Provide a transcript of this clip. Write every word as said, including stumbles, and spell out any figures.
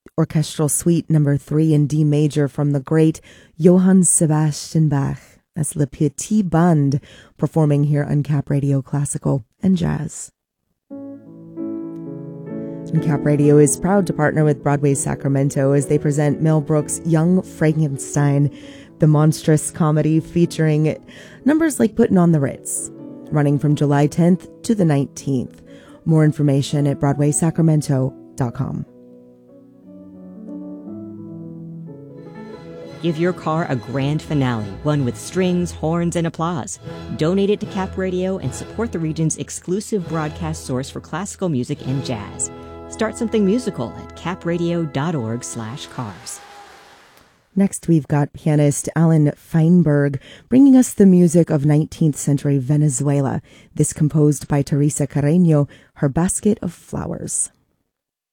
Orchestral Suite number three in D major from the great Johann Sebastian Bach. That's Le Petit Band performing here on Cap Radio Classical and Jazz. And Cap Radio is proud to partner with Broadway Sacramento as they present Mel Brooks' Young Frankenstein, the monstrous comedy featuring numbers like Puttin' on the Ritz, running from July tenth to the nineteenth. More information at broadway sacramento dot com. Give your car a grand finale, one with strings, horns, and applause. Donate it to Cap Radio and support the region's exclusive broadcast source for classical music and jazz. Start something musical at capradio.org slash cars. Next, we've got pianist Alan Feinberg bringing us the music of nineteenth century Venezuela. This composed by Teresa Carreño, Her Basket of Flowers.